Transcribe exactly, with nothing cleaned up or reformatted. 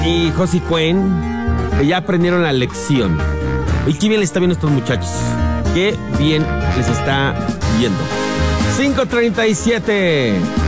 y Josie Cuen, que ya aprendieron la lección. Y qué bien les está viendo a estos muchachos. Qué bien les está viendo. cinco treinta y siete.